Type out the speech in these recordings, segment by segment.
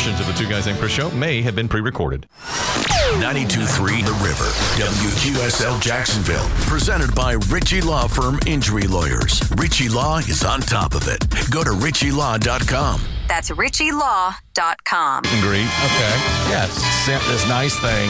Portions of the Two Guys Named Chris show may have been pre-recorded. 92.3 The River, WQSL Jacksonville. Presented by Ritchie Law Firm Injury Lawyers. Ritchie Law is on top of it. Go to ritchielaw.com. That's ritchielaw.com. Great. Okay. Yes. Sent this nice thing.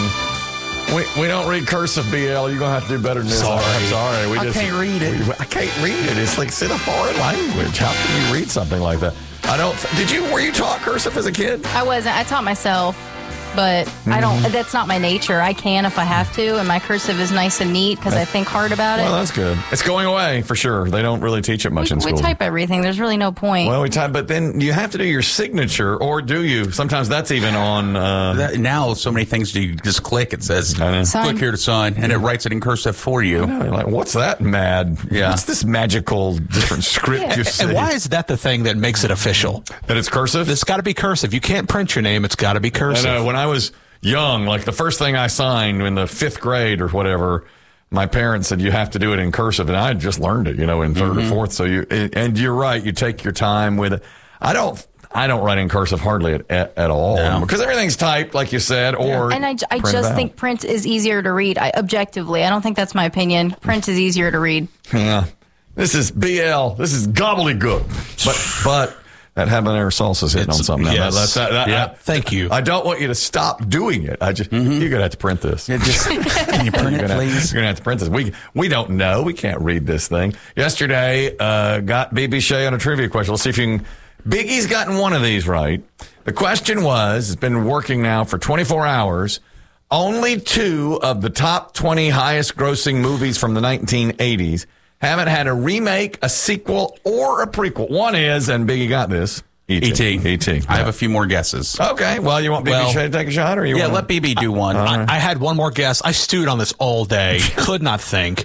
We don't read cursive, BL. You're going to have to do better than this. Sorry. I'm sorry. I can't read it. I can't read it. It's like in a foreign language. How can you read something like that? Were you taught cursive as a kid? I wasn't. I taught myself, but I don't. That's not my nature. I can if I have to, and my cursive is nice and neat because I think hard about it. Well, that's good. It's going away for sure. They don't really teach it much in school. We type everything. There's really no point. Well, we type, but then you have to do your signature, or do you? Sometimes that's even on. Now, so many things you just click. It says, Sign. click here to sign, and it writes it in cursive for you. Like, what's that mad? Yeah. What's this magical different script you see? And why is that the thing that makes it official? That it's cursive? It's got to be cursive. You can't print your name. It's got to be cursive. I know. When I was young, like the first thing I signed in the 5th grade or whatever, my parents said you have to do it in cursive, and I had just learned it, in 3rd or 4th. So and you're right, you take your time with it. I don't write in cursive hardly at all because everything's typed, like you said, or and I just think print is easier to read. Objectively, I don't think that's my opinion. Print is easier to read. Yeah, this is BL. This is gobbledygook, but. That habanero salsa is hitting on something. Yes. Thank you. I don't want you to stop doing it. You're going to have to print this. Can you print it, please? You're going to have to print this. We don't know. We can't read this thing. Yesterday, got BB Shea on a trivia question. Let's see if you can. Biggie's gotten one of these right. The question was, it's been working now for 24 hours. Only 2 of the top 20 highest grossing movies from the 1980s haven't had a remake, a sequel, or a prequel. One is, and Biggie got this, E.T. I have a few more guesses. Okay. Well, you want BB Shea to take a shot? Or let BB do one. I had one more guess. I stewed on this all day. Could not think.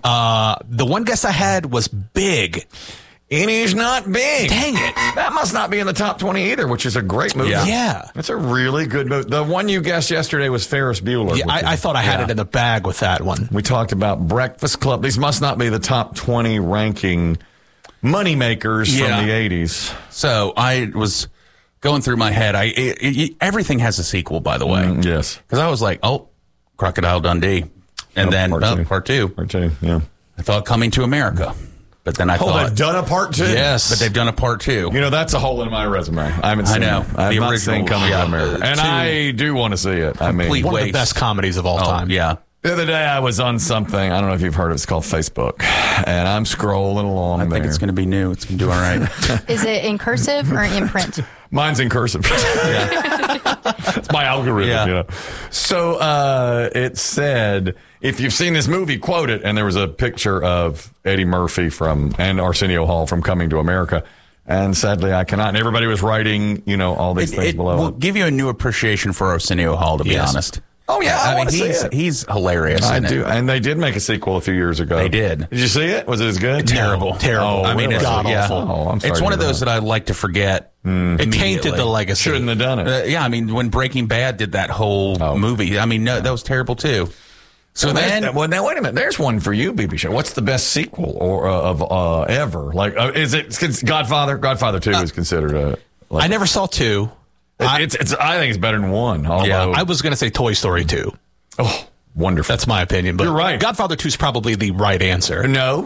The one guess I had was Big. And he's not big. Dang it. That must not be in the top 20 either, which is a great movie. Yeah. It's a really good movie. The one you guessed yesterday was Ferris Bueller. Yeah, I thought I had it in the bag with that one. We talked about Breakfast Club. These must not be the top 20 ranking moneymakers from the 80s. So I was going through my head. Everything has a sequel, by the way. Yes. Because I was like, Crocodile Dundee. And then part two. Part 2, yeah. I thought Coming to America. But then I thought they've done a part 2. Yes, but they've done a part 2. That's a hole in my resume. I haven't seen it. I've not seen Coming to America, and I do want to see it. One of the best comedies of all time. Yeah. The other day I was on something. I don't know if you've heard of it. It's called Facebook, and I'm scrolling along. I think it's going to be new. It's going to do all right. Is it in cursive or in print? Mine's in cursive. It's my algorithm. So it said, if you've seen this movie, quote it. And there was a picture of Eddie Murphy and Arsenio Hall from Coming to America. And sadly, I cannot. And everybody was writing, all these things below. It will give you a new appreciation for Arsenio Hall, to be honest. Oh, yeah. I mean, he's hilarious. I do. And they did make a sequel a few years ago. They did. Did you see it? Was it as good? Terrible. Oh, I mean, really? it's god-awful. Oh, I'm sorry. It's one of those that I like to forget. It tainted the legacy. Shouldn't have done it. When Breaking Bad did that whole movie, that was terrible, too. So then, now wait a minute. There's one for you, BB Show. What's the best sequel of ever? Like, is it Godfather? Godfather 2 is considered I never saw 2. I think it's better than 1. Although, I was going to say Toy Story 2. Oh, wonderful. That's my opinion. But you're right. Godfather 2 is probably the right answer. No.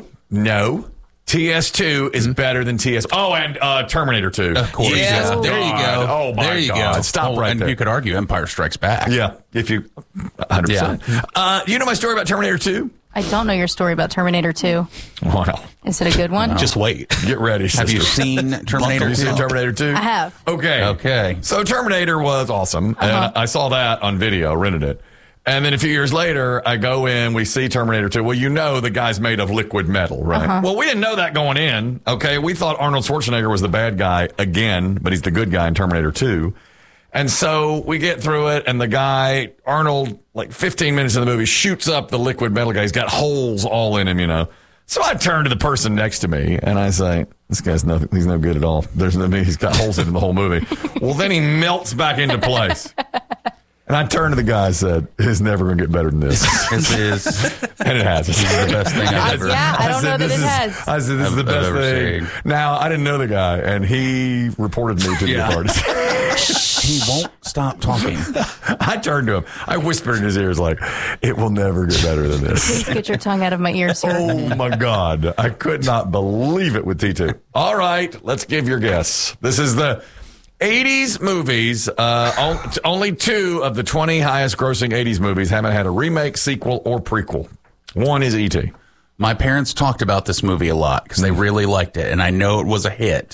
TS2 is better than TS. Oh, and Terminator 2. Of course. Yeah, there you go. Oh, my there you God. go. Stop right there. You could argue Empire Strikes Back. Yeah, if you 100%. You know my story about Terminator 2? I don't know your story about Terminator 2. Well, is it a good one? Just wait. Get ready. Have you seen Terminator 2? Have you seen Terminator 2? I have. Okay. So Terminator was awesome. And I saw that on video, rented it. And then a few years later, I go in, we see Terminator 2. Well, the guy's made of liquid metal, right? Well, we didn't know that going in, okay? We thought Arnold Schwarzenegger was the bad guy again, but he's the good guy in Terminator 2. And so we get through it, and the guy, Arnold, like 15 minutes in the movie, shoots up the liquid metal guy. He's got holes all in him, So I turn to the person next to me, and I say, this guy's he's no good at all. He's got holes in him the whole movie. Well, then he melts back into place. And I turned to the guy and said, it's never going to get better than this. This is. And it has. This is the best thing I've ever. Yeah, I don't know that it has. I said, this is the best thing. Now, I didn't know the guy, and he reported me to the authorities. He won't stop talking. I turned to him. I whispered in his ears like, it will never get better than this. Please get your tongue out of my ear, sir. Oh, my God. I could not believe it with T2. All right, let's give your guess. This is the 80s movies. Only 2 of the 20 highest grossing 80s movies haven't had a remake, sequel, or prequel. One is E.T. My parents talked about this movie a lot because they really liked it, and I know it was a hit.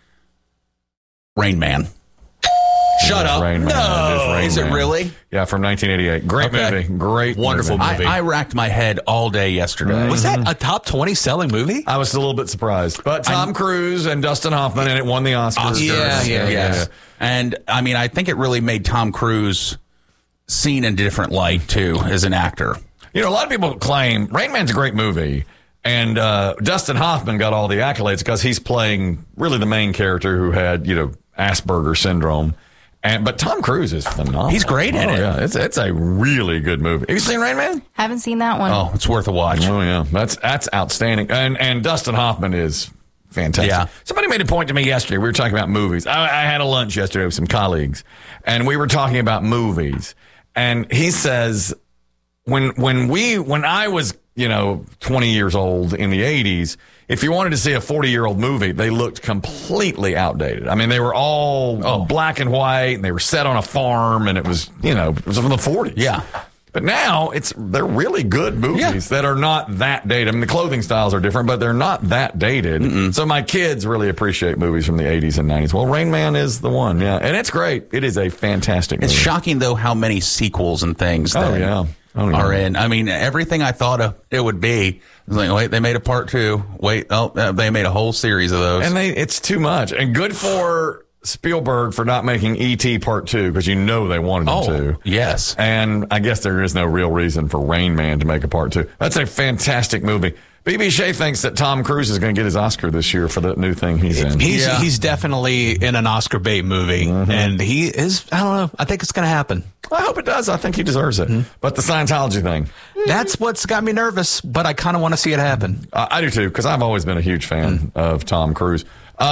Rain Man. Shut up. Rain Man. No. Rain Is it Man. really? Yeah, from 1988. Great Okay. movie. Great Wonderful movie. I racked my head all day yesterday. Was that a top 20 selling movie? I was a little bit surprised. But Tom Cruise and Dustin Hoffman, and it won the Oscars. Yeah. And I mean, I think it really made Tom Cruise seen in a different light too as an actor. You know, a lot of people claim Rain Man's a great movie, and Dustin Hoffman got all the accolades because he's playing really the main character who had, Asperger's syndrome. But Tom Cruise is phenomenal. He's great in it. Yeah, it's a really good movie. Have you seen Rain Man? Haven't seen that one. Oh, it's worth a watch. Oh yeah, that's outstanding. And Dustin Hoffman is fantastic. Yeah. Somebody made a point to me yesterday. We were talking about movies. I had a lunch yesterday with some colleagues, and we were talking about movies. And he says, when I was 20 years old in the 80s, if you wanted to see a 40-year-old movie, they looked completely outdated. I mean, they were all black and white, and they were set on a farm, and it was, it was from the 40s. Yeah. But now they're really good movies that are not that dated. I mean, the clothing styles are different, but they're not that dated. So my kids really appreciate movies from the 80s and 90s. Well, Rain Man is the one, yeah. And it's great. It is a fantastic movie. It's shocking, though, how many sequels and things are in. I mean, everything I thought it would be. I was like, wait, they made a part 2. Wait, they made a whole series of those. And it's too much. And good for Spielberg for not making E.T. Part 2 because they wanted him to. Yes. And I guess there is no real reason for Rain Man to make a Part 2. That's a fantastic movie. B.B. Shea thinks that Tom Cruise is going to get his Oscar this year for the new thing he's in. He's definitely in an Oscar bait movie, and he is. I don't know. I think it's going to happen. I hope it does. I think he deserves it. But the Scientology thing. That's what's got me nervous, but I kind of want to see it happen. I do too, because I've always been a huge fan of Tom Cruise.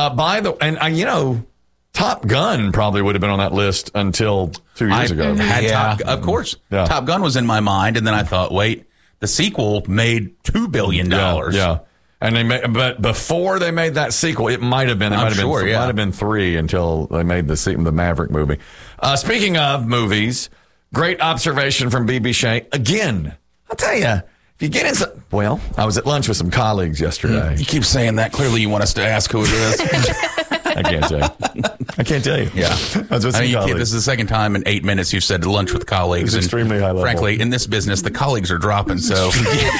Top Gun probably would have been on that list until 2 years ago. Of course. Yeah. Top Gun was in my mind, and then I thought, wait, the sequel made $2 billion. Yeah. And but before they made that sequel, it might have been. Might have been 3 until they made the Maverick movie. Speaking of movies, great observation from B.B. Shea. Again, I'll tell you, if you get in well, I was at lunch with some colleagues yesterday. You keep saying that. Clearly, you want us to ask who it is. I can't tell you. I can't tell you. Yeah. I was with some colleagues. This is the second time in 8 minutes you've said lunch with colleagues. It's extremely high level. Frankly, in this business, the colleagues are dropping, so.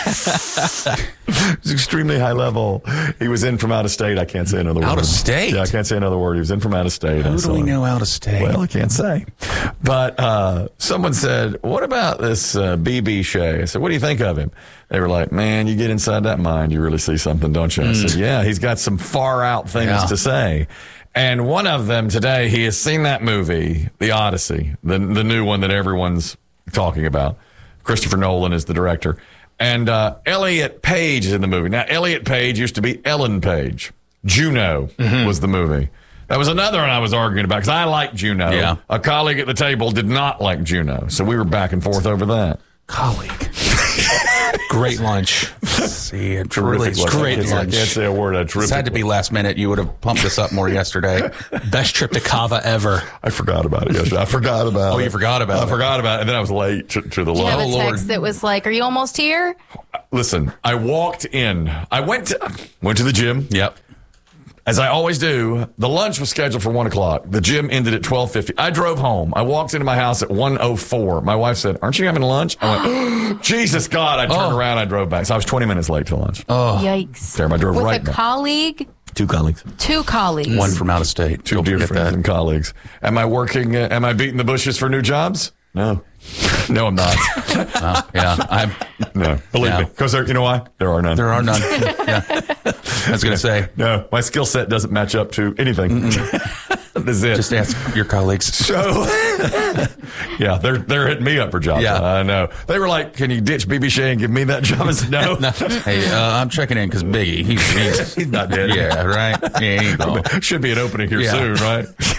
It's extremely high level. He was in from out of state. I can't say another word. Out of state? Yeah, I can't say another word. He was in from out of state. Who do we know out of state? Well, I can't say. But someone said, what about this B.B. Shea? I said, what do you think of him? They were like, man, you get inside that mind, you really see something, don't you? I said, yeah, he's got some far out things to say. And one of them today, he has seen that movie, The Odyssey, the new one that everyone's talking about. Christopher Nolan is the director. And Elliot Page is in the movie. Now, Elliot Page used to be Ellen Page. Juno was the movie. That was another one I was arguing about because I like Juno. Yeah. A colleague at the table did not like Juno. So we were back and forth over that. Colleague. Great lunch. See, a Terrific lunch. great I lunch. can't say a word. This had to be last minute. You would have pumped us up more yesterday. Best trip to Cava ever. I forgot about it yesterday. I forgot about it. Oh, you forgot about it. I forgot about it. And then I was late to the You have lunch. a text that was like, "Are you almost here?" Listen, I walked in. I went to the gym. Yep. As I always do. The lunch was scheduled for 1 o'clock. The gym ended at 12:50. I drove home. I walked into my house at 1:04. My wife said, "Aren't you having lunch?" I went, Jesus God. I turned around. I drove back. So I was 20 minutes late to lunch. Yikes! Terrible. I drove With right a back. colleague, 2 colleagues. 2 colleagues. One from out of state. 2 dear friends and colleagues. Am I working? Am I beating the bushes for new jobs? No. No, I'm not. Yeah. No. Believe me. Because you know why? There are none. There are none. Yeah. I was going to say. No, my skill set doesn't match up to anything. This is it. Just ask your colleagues. So, yeah, they're hitting me up for jobs. Yeah. I know. They were like, "Can you ditch BB Shea and give me that job?" I said, no. Hey, I'm checking in because Biggie, he's He's not dead. Yeah, right. Yeah, he ain't gone. Should be an opening here soon, right?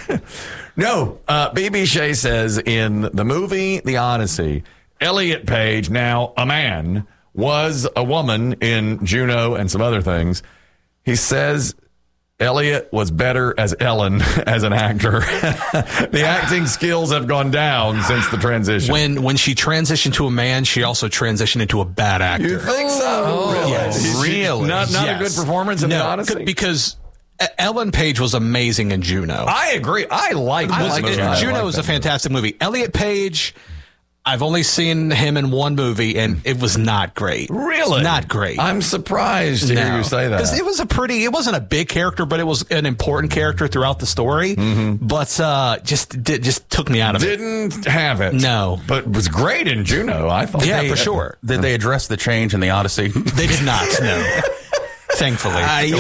No, BB Shea says in the movie The Odyssey, Elliot Page, now a man, was a woman in Juno and some other things. He says Elliot was better as Ellen as an actor. The acting skills have gone down since the transition. When she transitioned to a man, she also transitioned into a bad actor. You think so? Oh, yes. Really? Not a good performance in The Odyssey? Because Ellen Page was amazing in Juno. I agree. I like this movie. Juno is a fantastic movie. Elliot Page, I've only seen him in one movie, and it was not great. Really? Not great. I'm surprised to hear you say that. Because it wasn't a big character, but it was an important character throughout the story. Mm-hmm. But just took me out of it. Didn't have it. No. But was great in Juno, I thought. Yeah, for sure. Did they address the change in The Odyssey? They did not, no. Thankfully. He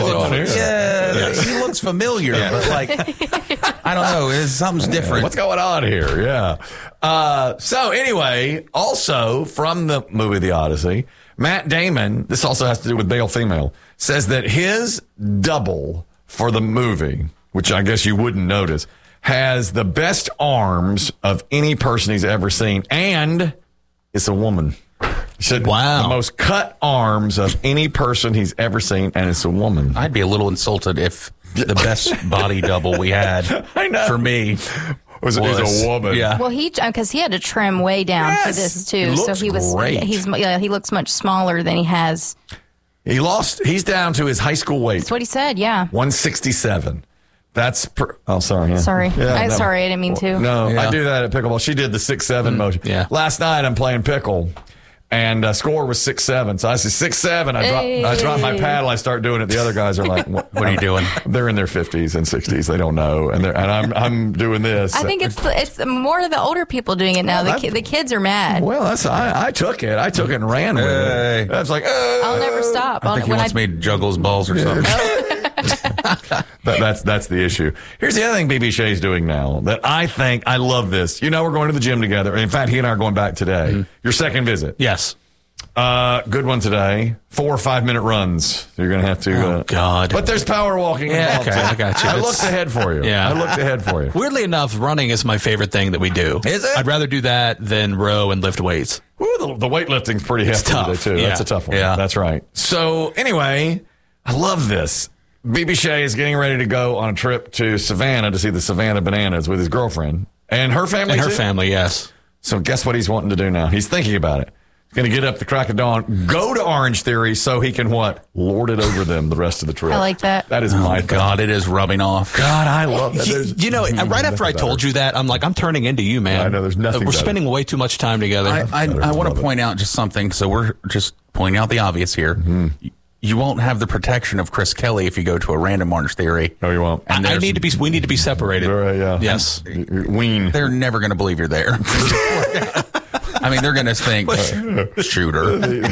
looks familiar, but I don't know. Something's different. What's going on here? Yeah. So anyway, also from the movie The Odyssey, Matt Damon, this also has to do with male female, says that his double for the movie, which I guess you wouldn't notice, has the best arms of any person he's ever seen, and it's a woman. He said, wow. The most cut arms of any person he's ever seen, and it's a woman. I'd be a little insulted if the best body double we had for me was a woman. Yeah. Well, because he had to trim way down for this too, so he was great. He looks much smaller than he has. He's down to his high school weight. That's what he said. Yeah, 167. That's sorry. Yeah. Sorry. Yeah, sorry, I didn't mean to. No, yeah. I do that at pickleball. She did the 6'7" motion. Yeah. Last night I'm playing pickle. And score was 6'7". So I said 6'7". I drop my paddle. I start doing it. The other guys are like, "What are you doing?" They're in their 50s and 60s. They don't know, and I'm doing this. I think it's more of the older people doing it now. The kids are mad. Well, I took it. I took it and ran with it. I was like, I'll never stop. I think he wants me to juggle his balls or something. That's the issue. Here's the other thing BB Shea's doing now that I think I love this. You know, we're going to the gym together. In fact, he and I are going back today. Mm-hmm. Your second visit. Yes. Good one today. 4 or 5 minute runs. You're going to have to. Oh, God. But there's power walking. Yeah, okay, I got you. I looked ahead for you. Yeah. I looked ahead for you. Weirdly enough, running is my favorite thing that we do. Is it? I'd rather do that than row and lift weights. Ooh, the weightlifting's pretty hefty today, too. Yeah. That's a tough one. Yeah. That's right. So, anyway, I love this. BB Shea is getting ready to go on a trip to Savannah to see the Savannah Bananas with his girlfriend and her family. And her family, yes. So guess what he's wanting to do now? He's thinking about it. He's going to get up the crack of dawn, go to Orange Theory so he can what? Lord it over them the rest of the trip. I like that. That is my God, it is rubbing off. God, I love that. You know, right after I told you that, I'm like, I'm turning into you, man. I know, there's nothing We're better. spending way too much time together. I want to point out just something. So we're just pointing out the obvious here. Mm-hmm. You won't have the protection of Chris Kelly if you go to a random Orange Theory. No, you won't. And we need to be separated. Right, yeah. Yes. Ween. They're never going to believe you're there. I mean, they're going to think, shooter.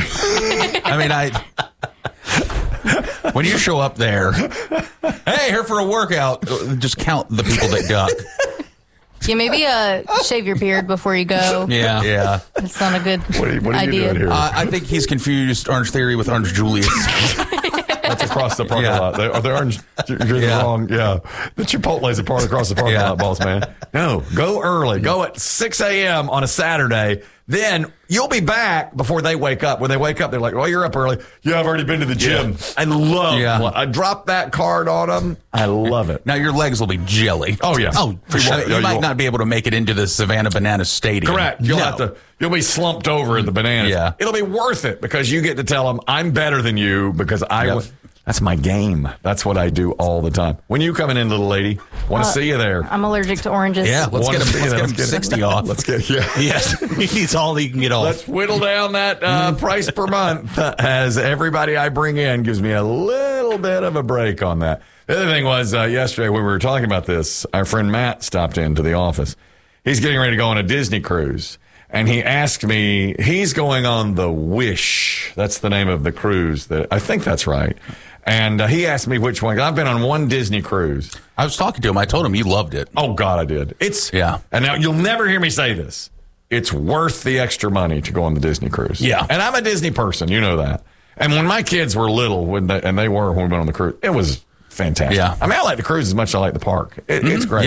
When you show up there, hey, here for a workout, just count the people that duck. Yeah, maybe shave your beard before you go. Yeah. It's not a good What are you idea. doing here? I think he's confused Orange Theory with Orange Julius. That's across the parking lot. They're orange. You're the wrong. Yeah. The Chipotle's a part across the parking lot, boss man. No, go early. Go at 6 a.m. on a Saturday. Then you'll be back before they wake up. When they wake up, they're like, "Well, you're up early." Yeah, I've already been to the gym. Yeah. I love. I dropped that card on them. I love it. Now your legs will be jelly. Oh yeah. Oh, for sure. You might not be able to make it into the Savannah Banana Stadium. Correct. You'll be slumped over at the Bananas. Yeah. It'll be worth it because you get to tell them, I'm better than you because that's my game. That's what I do all the time. When you coming in, little lady? Want to see you there. I'm allergic to oranges. Yeah, let's get him 60 off. Let's get, Yes. He's all he can get off. Let's whittle down that price per month as everybody I bring in gives me a little bit of a break on that. The other thing was yesterday when we were talking about this, our friend Matt stopped into the office. He's getting ready to go on a Disney cruise. And he asked me, he's going on the Wish. That's the name of the cruise. I think that's right. And he asked me which one. I've been on one Disney cruise. I was talking to him. I told him you loved it. Oh, God, I did. And now you'll never hear me say this. It's worth the extra money to go on the Disney cruise. Yeah. And I'm a Disney person. You know that. And when my kids were little, when we went on the cruise, it was fantastic. Yeah. I mean, I like the cruise as much as I like the park. It's great. Yeah.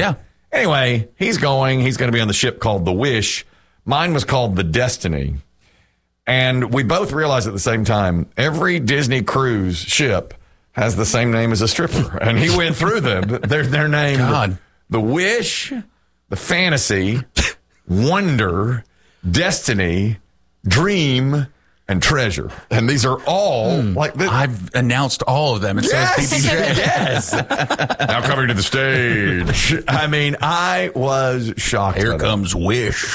Anyway, he's going to be on the ship called the Wish. Mine was called the Destiny. And we both realized at the same time, every Disney cruise ship has the same name as a stripper. And he went through them. They're named the Wish, the Fantasy, Wonder, Destiny, Dream, and Treasure. And these are all like this. I've announced all of them. It says BBJ. Yes. Now coming to the stage. I mean, I was shocked. Here comes Wish.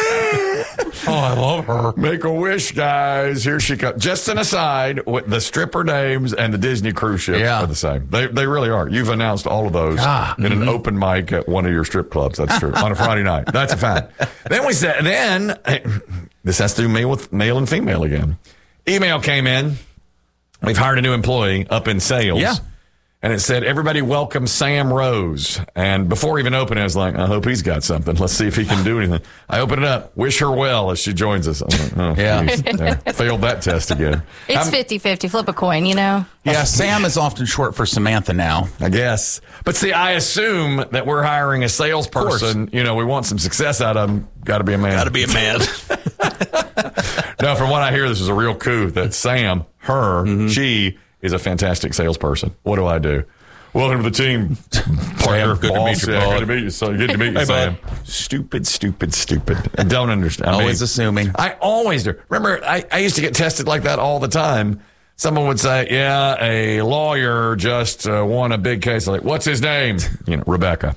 Oh, I love her. Make a wish, guys. Here she comes. Just an aside, the stripper names and the Disney cruise ships are the same. They really are. You've announced all of those in an open mic at one of your strip clubs. That's true. On a Friday night. That's a fact. Then we said, this has to do me with male and female again. Email came in. We've hired a new employee up in sales. Yeah. And it said, everybody welcome Sam Rose. And before even opening, I was like, I hope he's got something. Let's see if he can do anything. I open it up. Wish her well as she joins us. I'm like, failed that test again. It's 50-50. Flip a coin, you know? Yeah, Sam is often short for Samantha now. I guess. But see, I assume that we're hiring a salesperson. You know, we want some success out of them. Got to be a man. Got to be a man. No, from what I hear, this is a real coup that Sam, she is a fantastic salesperson. What do I do? Welcome to the team, partner. Good to meet you, Paul. Good to meet you, son. Good to meet you, Sam. Stupid. I don't understand. Always assuming. I always do. Remember, I used to get tested like that all the time. Someone would say, a lawyer just won a big case. Like, what's his name? Rebecca.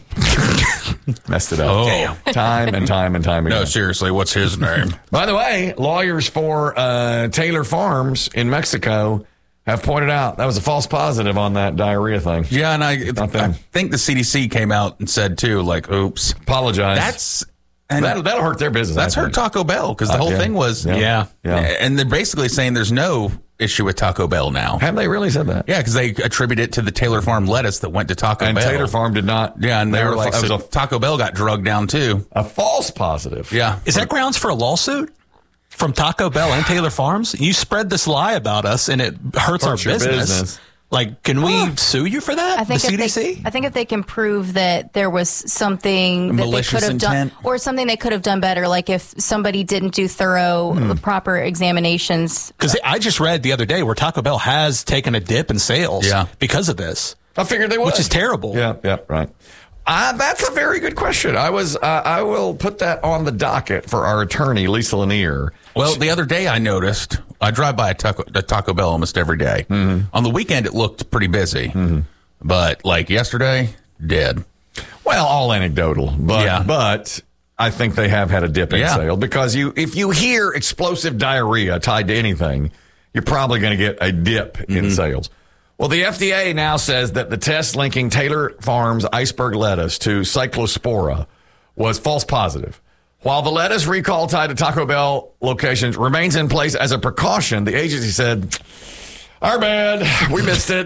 Messed it up. Oh. Time and time again. No, seriously, what's his name? By the way, lawyers for Taylor Farms in Mexico have pointed out that was a false positive on that diarrhea thing. Yeah, and I think the CDC came out and said, too, like, oops. Apologize. That'll hurt their business. That's hurt Taco Bell, because the whole thing was... Yeah. And they're basically saying there's no issue with Taco Bell now. Have they really said that? Yeah, because they attribute it to the Taylor Farm lettuce that went to Taco Bell. And Taylor Farm did not. Yeah, and they were like, Taco Bell got drugged down, too. A false positive. Yeah. Is that grounds for a lawsuit? From Taco Bell and Taylor Farms? You spread this lie about us, and it hurts our business. Like, can we sue you for that? The CDC? I think if they can prove that there was something that they could have done, or something they could have done better, like if somebody didn't do thorough, proper examinations. Because I just read the other day where Taco Bell has taken a dip in sales because of this. I figured they would. Which is terrible. Yeah, right. That's a very good question. I will put that on the docket for our attorney, Lisa Lanier. Well, the other day I noticed, I drive by a Taco Bell almost every day. On the weekend, it looked pretty busy. But like yesterday, dead. Well, all anecdotal. But I think they have had a dip in sales because if you hear explosive diarrhea tied to anything, you're probably going to get a dip in sales. Well, the FDA now says that the test linking Taylor Farms iceberg lettuce to Cyclospora was false positive. While the lettuce recall tied to Taco Bell locations remains in place as a precaution, the agency said, our bad, we missed it.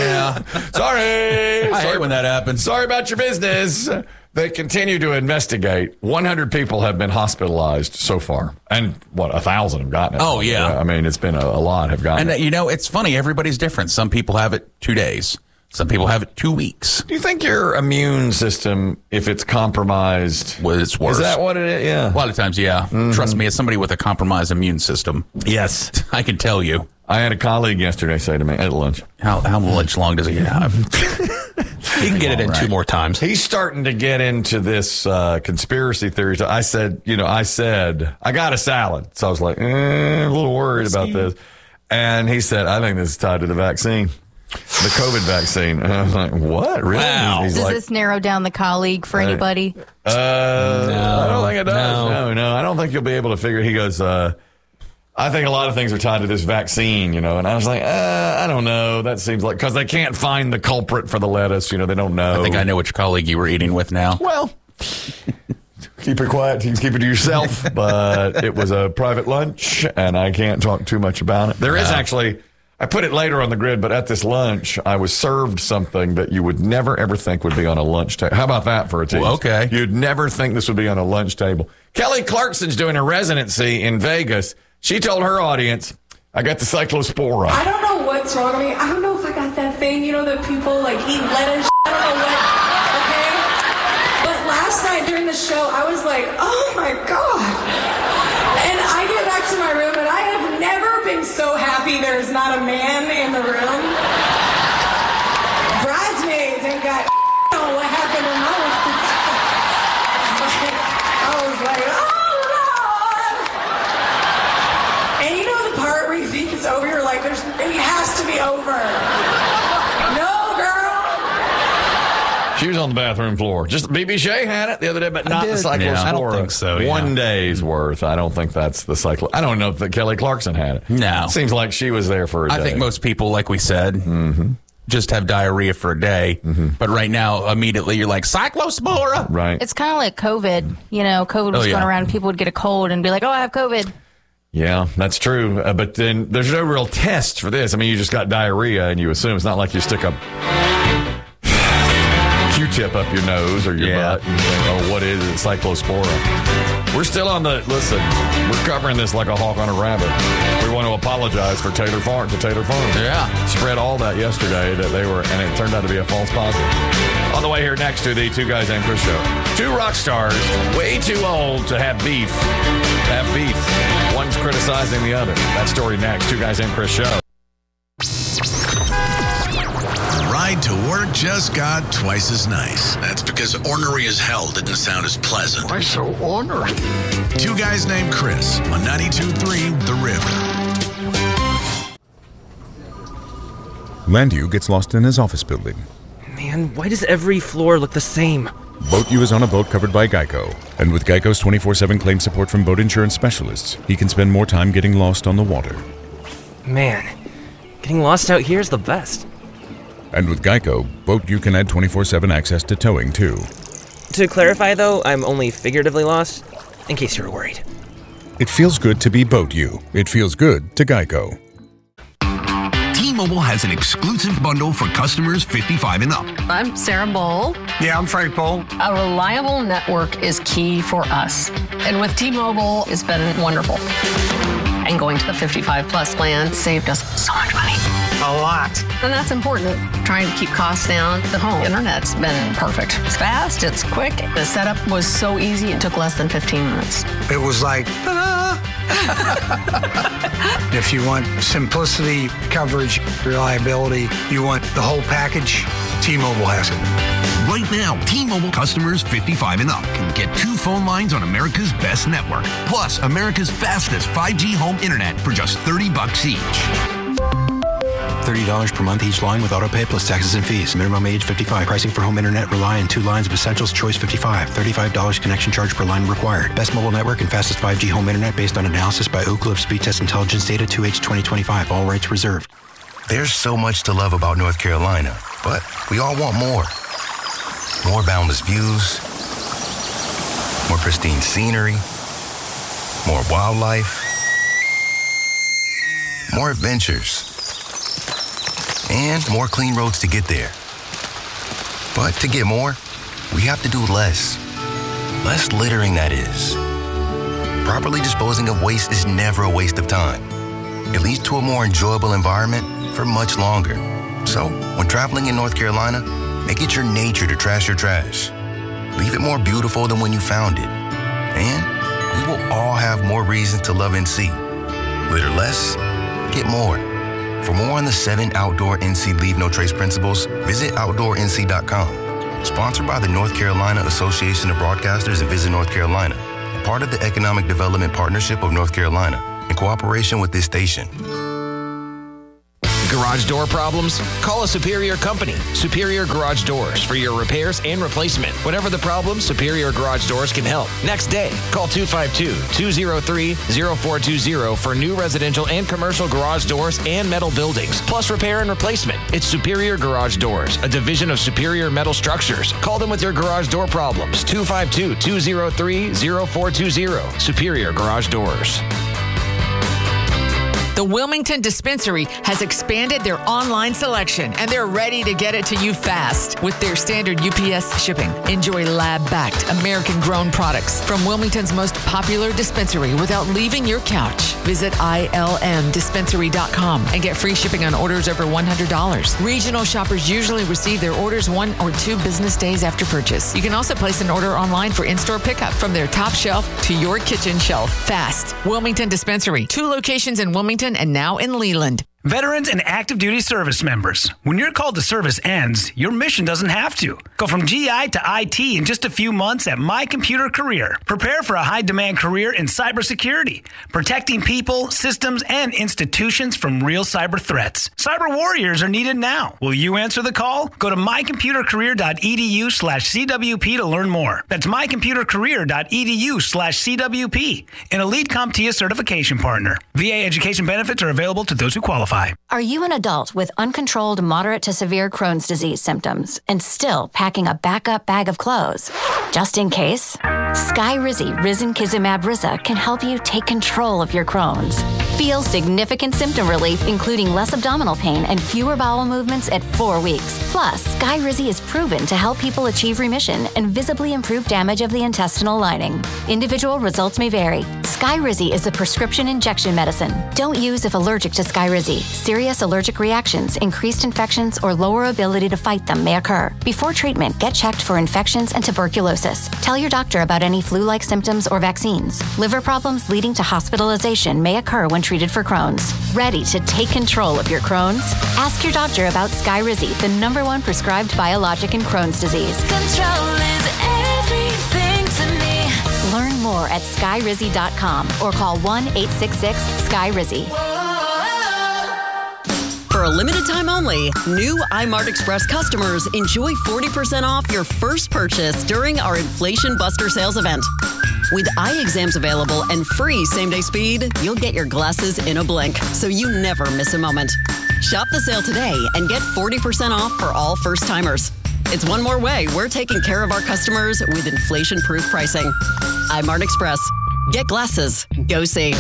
Sorry. I hate when that happens. Sorry about your business. They continue to investigate. 100 people have been hospitalized so far. And 1,000 have gotten it. Oh, yeah. I mean, it's been a lot have gotten it. And, it's funny. Everybody's different. Some people have it 2 days. Some people have it 2 weeks. Do you think your immune system, if it's compromised, it's worse? Is that what it is? Yeah. A lot of times, yeah. Trust me, as somebody with a compromised immune system. Yes. I can tell you. I had a colleague yesterday say to me at lunch, How much long does he have? He can get it in 2 more times. He's starting to get into this conspiracy theories. I said, I got a salad. So I was like, a little worried about this. And he said, I think this is tied to the vaccine. The COVID vaccine. And I was like, what? Really? Wow. Does this narrow down the colleague for anybody? No, I don't think it does. No, I don't think you'll be able to figure it. He goes, I think a lot of things are tied to this vaccine, And I was like, I don't know. That seems like, because they can't find the culprit for the lettuce. They don't know. I think I know which colleague you were eating with now. Well, keep it quiet. You can keep it to yourself. But it was a private lunch, and I can't talk too much about it. There is actually... I put it later on the grid, but at this lunch, I was served something that you would never, ever think would be on a lunch table. How about that for a tease? Well, okay. You'd never think this would be on a lunch table. Kelly Clarkson's doing a residency in Vegas. She told her audience, I got the Cyclospora. I don't know what's wrong with me. I don't know if I got that thing, that people, eat lettuce. I don't know what, okay? But, last night during the show, I was like, oh my God. And I get back to my room, and I have never been so happy there's not a man in the room. Bridesmaids ain't got on what happened in my life. I was like, oh Lord. And you know the part where you think it's over, you're like, it has to be over. No, girl. She was on the bathroom floor. Just BB Shea had it the other day, but not the Cyclospora. Yeah, I don't think so. Yeah. 1 day's worth. I don't think that's the cyclo. I don't know if Kelly Clarkson had it. No. It seems like she was there for a day. I think most people, like we said, just have diarrhea for a day. But right now, immediately, you're like, Cyclospora. Right. It's kind of like COVID. You know, COVID was going around. People would get a cold and be like, oh, I have COVID. Yeah, that's true. But then there's no real test for this. I mean, you just got diarrhea, and you assume it's not like you stick a Q-tip up your nose or your butt and think, oh, what is it? Cyclospora. We're still on listen, we're covering this like a hawk on a rabbit. We want to apologize for Taylor Farms. Yeah. Spread all that yesterday that they were, and it turned out to be a false positive. On the way here next to the Two Guys Named Chris show. Two rock stars, way too old to have beef. One's criticizing the other. That story next. Two Guys Named Chris show. Ride to work just got twice as nice. That's because ornery as hell didn't sound as pleasant. Why so ornery? Two Guys Named Chris on 92.3 The River. Landu gets lost in his office building. Man, why does every floor look the same? Boat U is on a boat covered by Geico. And with Geico's 24/7 claim support from boat insurance specialists, he can spend more time getting lost on the water. Man, getting lost out here is the best. And with Geico, Boat U can add 24/7 access to towing, too. To clarify, though, I'm only figuratively lost, in case you're worried. It feels good to be Boat U. It feels good to Geico. T-Mobile has an exclusive bundle for customers 55 and up. I'm Sarah Bowl. Yeah, I'm Frank Bowl. A reliable network is key for us. And with T-Mobile, it's been wonderful. And going to the 55-plus plan saved us so much money. A lot. And that's important. Trying to keep costs down. The home internet's been perfect. It's fast, it's quick. The setup was so easy, it took less than 15 minutes. It was like, ta-da! If you want simplicity, coverage, reliability, you want the whole package, T-Mobile has it. Right now, T-Mobile customers 55 and up can get 2 phone lines on America's best network, plus America's fastest 5G home internet for just $30 each. $30 per month each line with autopay plus taxes and fees. Minimum age 55. Pricing for home internet rely on 2 lines of essentials. Choice 55. $35 connection charge per line required. Best mobile network and fastest 5G home internet based on analysis by Ookla of Speed Test Intelligence data 2H 2025. All rights reserved. There's so much to love about North Carolina, but we all want more. More boundless views, more pristine scenery, more wildlife, more adventures, and more clean roads to get there. But to get more, we have to do less. Less littering, that is. Properly disposing of waste is never a waste of time. It leads to a more enjoyable environment for much longer. So, when traveling in North Carolina, make it your nature to trash your trash. Leave it more beautiful than when you found it. And we will all have more reasons to love NC. Litter less, get more. For more on the 7 outdoor NC Leave No Trace principles, visit OutdoorNC.com. Sponsored by the North Carolina Association of Broadcasters and Visit North Carolina, a part of the Economic Development Partnership of North Carolina, in cooperation with this station. Garage door problems? Call a Superior company. Superior Garage Doors for your repairs and replacement. Whatever the problem, Superior Garage Doors can help. Next day, call 252-203-0420 for new residential and commercial garage doors and metal buildings, plus repair and replacement. It's Superior Garage Doors, a division of Superior Metal Structures. Call them with your garage door problems. 252-203-0420. Superior Garage Doors. The Wilmington Dispensary has expanded their online selection, and they're ready to get it to you fast with their standard UPS shipping. Enjoy lab-backed, American-grown products from Wilmington's most popular dispensary without leaving your couch. Visit ilmdispensary.com and get free shipping on orders over $100. Regional shoppers usually receive their orders 1 or 2 business days after purchase. You can also place an order online for in-store pickup from their top shelf to your kitchen shelf. Fast. Wilmington Dispensary. 2 locations in Wilmington and now in Leland. Veterans and active duty service members, when your call to service ends, your mission doesn't have to. Go from GI to IT in just a few months at My Computer Career. Prepare for a high-demand career in cybersecurity, protecting people, systems, and institutions from real cyber threats. Cyber warriors are needed now. Will you answer the call? Go to mycomputercareer.edu/CWP to learn more. That's mycomputercareer.edu/CWP, an elite CompTIA certification partner. VA education benefits are available to those who qualify. Are you an adult with uncontrolled moderate to severe Crohn's disease symptoms and still packing a backup bag of clothes? Just in case, Skyrizi Risankizumab Riza can help you take control of your Crohn's. Feel significant symptom relief, including less abdominal pain and fewer bowel movements at 4 weeks. Plus, Skyrizi is proven to help people achieve remission and visibly improve damage of the intestinal lining. Individual results may vary. Skyrizi is a prescription injection medicine. Don't use if allergic to Skyrizi. Serious allergic reactions, increased infections, or lower ability to fight them may occur. Before treatment, get checked for infections and tuberculosis. Tell your doctor about any flu-like symptoms or vaccines. Liver problems leading to hospitalization may occur when treated for Crohn's. Ready to take control of your Crohn's? Ask your doctor about Skyrizi, the #1 prescribed biologic in Crohn's disease. Control is everything to me. Learn more at skyrizi.com or call 1-866-SKYRIZI. For a limited time only, new iMart Express customers enjoy 40% off your first purchase during our Inflation Buster sales event. With eye exams available and free same-day speed, you'll get your glasses in a blink, so you never miss a moment. Shop the sale today and get 40% off for all first-timers. It's one more way we're taking care of our customers with inflation-proof pricing. iMart Express. Get glasses. Go see.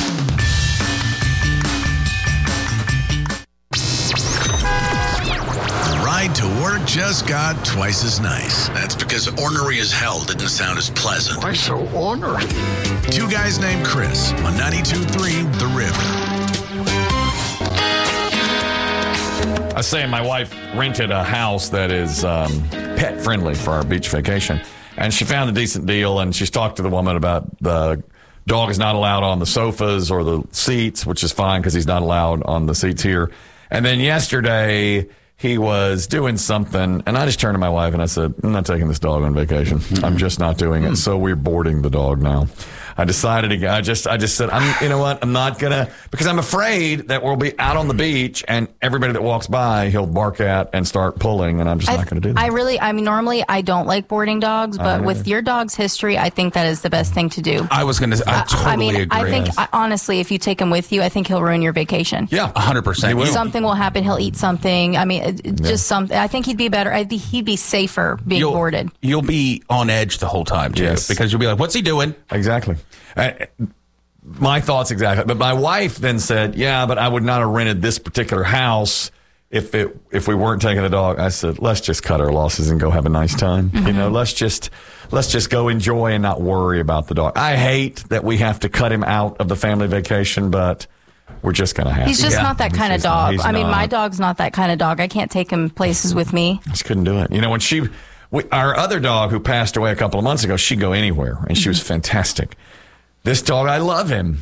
Ride to work just got twice as nice. That's because ornery as hell didn't sound as pleasant. Why so ornery? 2 guys named Chris on 92.3 The River. I was saying my wife rented a house that is pet friendly for our beach vacation, and she found a decent deal, and she's talked to the woman about the dog is not allowed on the sofas or the seats, which is fine because he's not allowed on the seats here. And then yesterday he was doing something, and I just turned to my wife and I said, I'm not taking this dog on vacation. I'm just not doing it. So we're boarding the dog now. I decided to, I just said, you know what? I'm not going to, because I'm afraid that we'll be out on the beach and everybody that walks by, he'll bark at and start pulling, and I'm just not going to do that. Normally I don't like boarding dogs, but with your dog's history, I think that is the best thing to do. I totally agree. I think, honestly, if you take him with you, I think he'll ruin your vacation. Yeah, 100%. Something will happen. He'll eat something. Just something. I think he'd be better. He'd be safer being boarded. You'll be on edge the whole time, too, because you'll be like, what's he doing? Exactly. My thoughts exactly. But my wife then said, yeah, but I would not have rented this particular house if we weren't taking the dog. I said, let's just cut our losses and go have a nice time. Mm-hmm. Let's just go enjoy and not worry about the dog. I hate that we have to cut him out of the family vacation, but we're just going to have to. He's just not that kind of dog. My dog's not that kind of dog. I can't take him places with me. I just couldn't do it. When our other dog who passed away a couple of months ago, she'd go anywhere, and she was fantastic. This dog, I love him.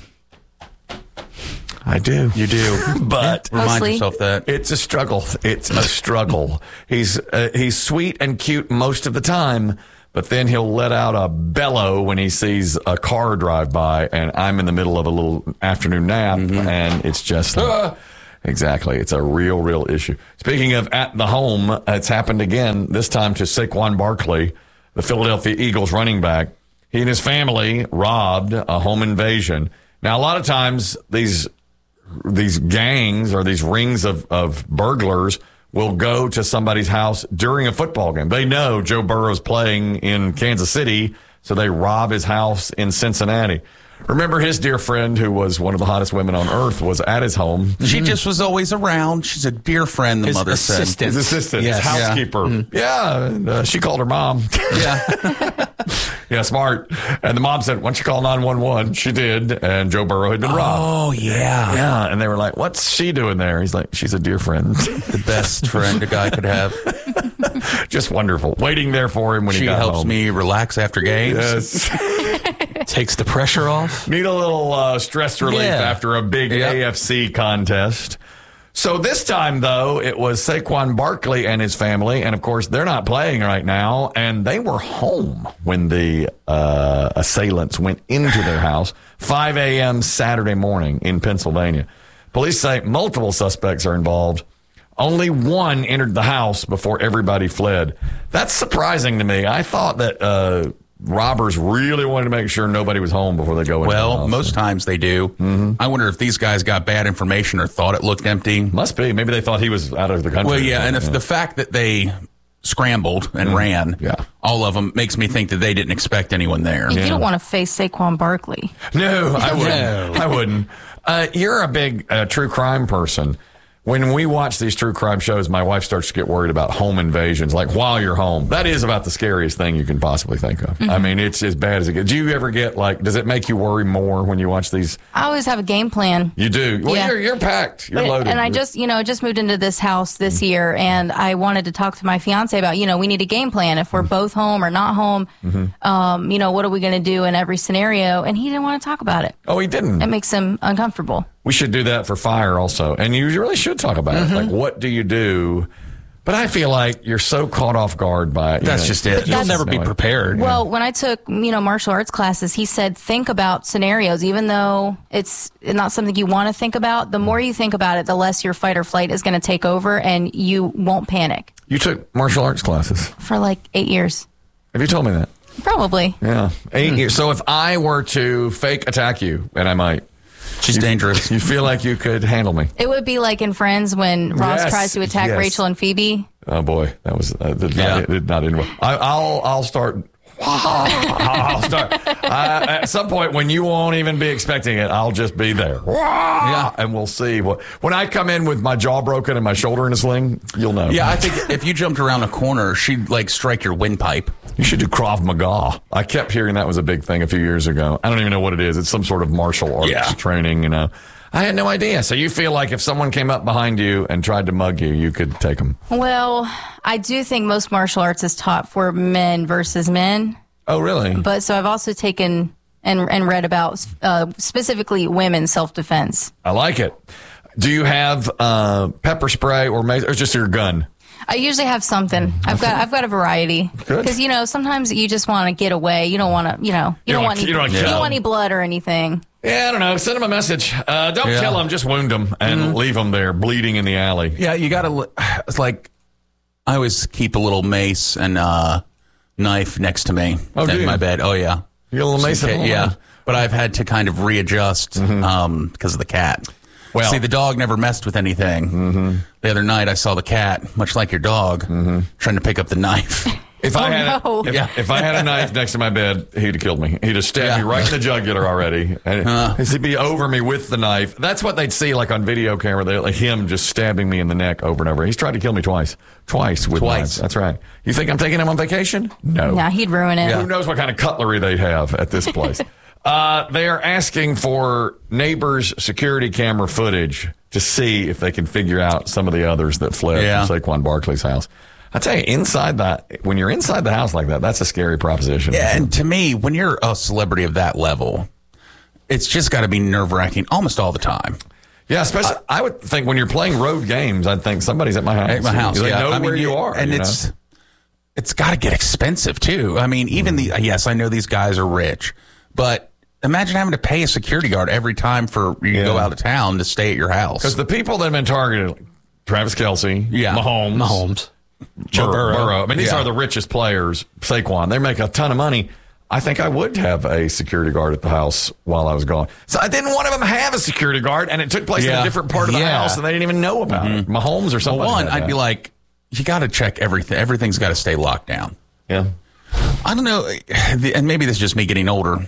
I do. You do. But remind yourself that. It's a struggle. It's a struggle. He's sweet and cute most of the time, but then he'll let out a bellow when he sees a car drive by, and I'm in the middle of a little afternoon nap, and it's just... Exactly. It's a real issue. Speaking of at the home, it's happened again, this time to Saquon Barkley, the Philadelphia Eagles running back. He and his family robbed a home invasion. Now, a lot of times these gangs or these rings of burglars will go to somebody's house during a football game. They know Joe Burrow's playing in Kansas City, so they rob his house in Cincinnati. Remember his dear friend who was one of the hottest women on earth was at his home. She just was always around. She's a dear friend, the mother said. His assistant, his housekeeper. Yeah, and she called her mom. Yeah. Yeah, smart. And the mom said, why don't you call 911? She did, and Joe Burrow had been robbed. Oh, yeah. Yeah, and they were like, what's she doing there? He's like, she's a dear friend. The best friend a guy could have. Just wonderful. Waiting there for him when he got home. She helps me relax after games. Yes. Takes the pressure off. Need a little stress relief after a big AFC contest. So this time, though, it was Saquon Barkley and his family. And, of course, they're not playing right now. And they were home when the assailants went into their house, 5 a.m. Saturday morning in Pennsylvania. Police say multiple suspects are involved. Only one entered the house before everybody fled. That's surprising to me. I thought that robbers really wanted to make sure nobody was home before they go into the house. Well, most times they do. Mm-hmm. I wonder if these guys got bad information or thought it looked empty. Must be. Maybe they thought he was out of the country. Well, yeah, and if the fact that they scrambled and ran, all of them, makes me think that they didn't expect anyone there. You don't want to face Saquon Barkley. No, I wouldn't. I wouldn't. You're a big true crime person. When we watch these true crime shows, my wife starts to get worried about home invasions, like while you're home. That is about the scariest thing you can possibly think of. Mm-hmm. I mean, it's as bad as it gets. Do you ever get, does it make you worry more when you watch these? I always have a game plan. You do? Well, you're packed. You're loaded. And I just moved into this house this year, and I wanted to talk to my fiance about, we need a game plan. If we're both home or not home, what are we going to do in every scenario? And he didn't want to talk about it. Oh, he didn't? It makes him uncomfortable. We should do that for fire also. And you really should talk about it. Like, what do you do? But I feel like you're so caught off guard by it. That's just it. You'll never be prepared. Well, when I took, martial arts classes, he said, think about scenarios, even though it's not something you want to think about. The more you think about it, the less your fight or flight is going to take over and you won't panic. You took martial arts classes? For 8 years. Have you told me that? Probably. Yeah. 8 years. So if I were to fake attack you, and I might. She's dangerous. You feel like you could handle me? It would be like in Friends when Ross tries to attack Rachel and Phoebe. Oh boy, that was did not end well. I'll start. I'll start. At some point when you won't even be expecting it, I'll just be there. And we'll see when I come in with my jaw broken and my shoulder in a sling, you'll know. Yeah, I think if you jumped around a corner, she'd strike your windpipe. You should do Krav Maga. I kept hearing that was a big thing a few years ago. I don't even know what it is. It's some sort of martial arts training, I had no idea. So you feel like if someone came up behind you and tried to mug you, you could take them? Well, I do think most martial arts is taught for men versus men. Oh, really? But so I've also taken and read about specifically women's self-defense. I like it. Do you have pepper spray or mace, or just your gun? I usually have something. I've got a variety. Because sometimes you just want to get away. You don't want to. You don't want any blood or anything. Yeah, I don't know. Send them a message. Don't kill them. Just wound them and leave them there bleeding in the alley. Yeah, you got to. It's like I always keep a little mace and knife next to me in my bed. Oh yeah, you got a little mace. Yeah, but I've had to kind of readjust because of the cat. Well, see, the dog never messed with anything. The other night, I saw the cat, much like your dog, trying to pick up the knife. If I had a knife next to my bed, he'd have killed me. He'd have stabbed me right in the jugular already. And he'd be over me with the knife. That's what they'd see on video camera. Him just stabbing me in the neck over and over. He's tried to kill me twice. Twice with knives. That's right. You think I'm taking him on vacation? No. Yeah, he'd ruin it. Who knows what kind of cutlery they'd have at this place. They are asking for neighbors' security camera footage to see if they can figure out some of the others that fled from Saquon Barkley's house. I tell you, when you're inside the house like that, that's a scary proposition. Yeah, and to me, when you're a celebrity of that level, it's just got to be nerve-wracking almost all the time. Yeah, especially I would think when you're playing road games, I'd think somebody's at my house. At my house, They know where you are. And it's got to get expensive, too. I mean, even yes, I know these guys are rich, but imagine having to pay a security guard every time for you to go out of town to stay at your house. Because the people that have been targeted, Travis Kelce, Mahomes. Burrow. I mean, these are the richest players. Saquon, they make a ton of money. I think I would have a security guard at the house while I was gone. So I didn't one of them have a security guard, and it took place in a different part of the house, and they didn't even know about it. Mahomes or something. Well, I'd be like, you got to check everything. Everything's got to stay locked down. Yeah. I don't know, and maybe this is just me getting older.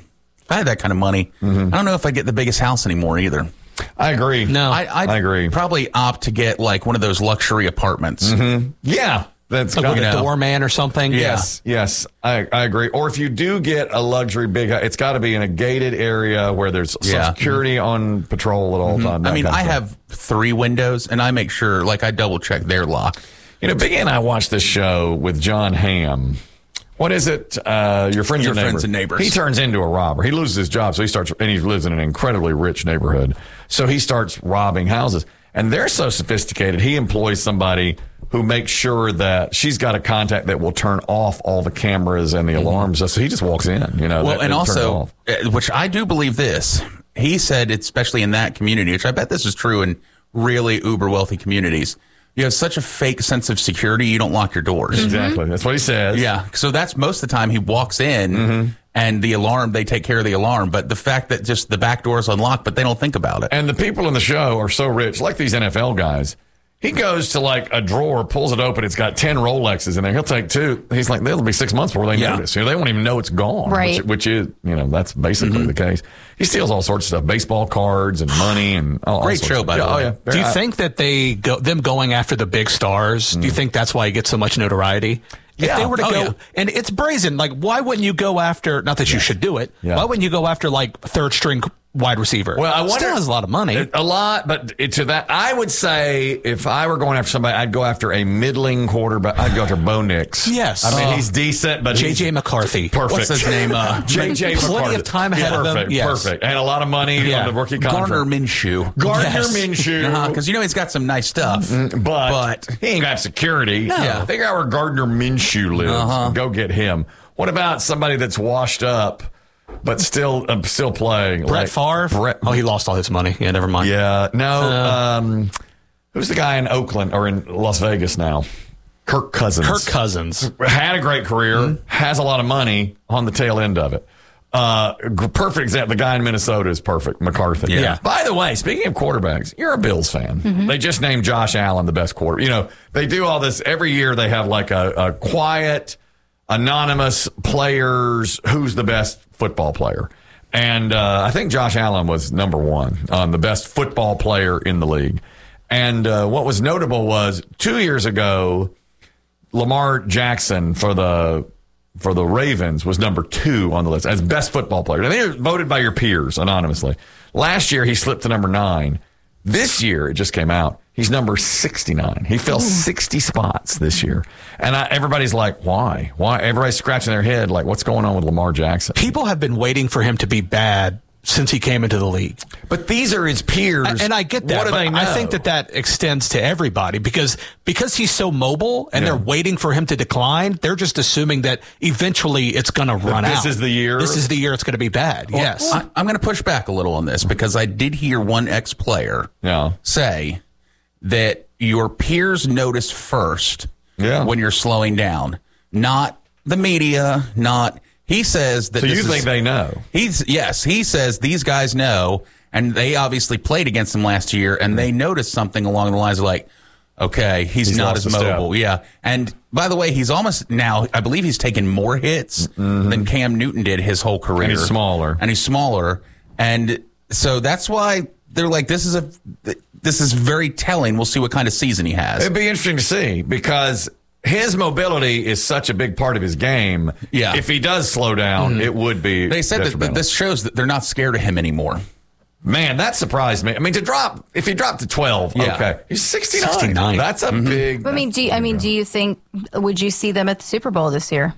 I had that kind of money, I don't know if I'd get the biggest house anymore either. I agree. No, I agree. Probably opt to get like one of those luxury apartments. Yeah. That's like a doorman or something. Yes, I agree. Or if you do get a luxury big house, it's got to be in a gated area where there's some security on patrol at all times. I mean, I have 3 windows, and I make sure, like, I double check their lock. You know, Big A and I watched this show with John Hamm. What is it? Your Friends and Neighbors. He turns into a robber. He loses his job, so he lives in an incredibly rich neighborhood. So he starts robbing houses. And they're so sophisticated, he employs somebody who makes sure that she's got a contact that will turn off all the cameras and the alarms. So he just walks in, you know. Well, and also, which I do believe this, he said, especially in that community, which I bet this is true in really uber wealthy communities, you have such a fake sense of security, you don't lock your doors. Exactly. That's what he says. Yeah. So that's most of the time he walks in and the alarm, they take care of the alarm. But the fact that just the back door is unlocked, but they don't think about it. And the people in the show are so rich, like these NFL guys. He goes to like a drawer, pulls it open. It's got 10 Rolexes in there. He'll take 2. He's like, they'll be 6 months before they notice. You know, they won't even know it's gone. Right. Which is, you know, that's basically the case. He steals all sorts of stuff, baseball cards and money and all Great show, by the way. Oh, yeah. Do you think that them going after the big stars, do you think that's why he gets so much notoriety? If they were to go, and it's brazen, like, why wouldn't you go after, not that you should do it, why wouldn't you go after, like, third string wide receiver? Well, I wonder, still has a lot of money. A lot, but to that, I would say if I were going after somebody, I'd go after a middling quarterback. I'd go after Bo Nix. Yes. I mean, he's decent, but J.J. McCarthy. Perfect. What's his name? J.J. McCarthy. Plenty of time ahead of him. Yes. Perfect. And a lot of money on the rookie contract. Gardner Minshew. Minshew. Because you know he's got some nice stuff. But he ain't got security. No. Yeah. Figure out where Gardner Minshew lives. Go get him. What about somebody that's washed up but still playing? Brett Favre? He lost all his money. Yeah, never mind. Yeah. No. Who's the guy in Oakland or in Las Vegas now? Kirk Cousins. Had a great career, has a lot of money on the tail end of it. Perfect example. The guy in Minnesota is perfect. McCarthy. Yeah. By the way, speaking of quarterbacks, you're a Bills fan. They just named Josh Allen the best quarterback. You know, they do all this every year. They have like a quiet, anonymous players. Who's the best football player? And I think Josh Allen was number 1 on the best football player in the league. And what was notable was 2 years ago, Lamar Jackson for the Ravens was number 2 on the list as best football player. And they were voted by your peers anonymously. Last year, he slipped to number 9. This year, it just came out, he's number 69. He fell 60 spots this year. And everybody's like, why? Everybody's scratching their head like, what's going on with Lamar Jackson? People have been waiting for him to be bad since he came into the league. But these are his peers. And I get that. What do they know? I think that extends to everybody because he's so mobile and they're waiting for him to decline. They're just assuming that eventually it's going to run out. This is the year? This is the year it's going to be bad. Well, yes. I'm going to push back a little on this because I did hear one ex-player say that your peers notice first when you're slowing down, not the media, not... He says that. So you think they know? He says these guys know, and they obviously played against him last year, and they noticed something along the lines of like, okay, he's not as mobile. Yeah. And by the way, he's almost now, I believe he's taken more hits than Cam Newton did his whole career. And he's smaller. And so that's why they're like, this is very telling. We'll see what kind of season he has. It'd be interesting to see because his mobility is such a big part of his game. Yeah. If he does slow down, it would be. They said that this shows that they're not scared of him anymore. Man, that surprised me. I mean, if he dropped to 12, okay. He's 69. That's a big. I mean, do you think, would you see them at the Super Bowl this year?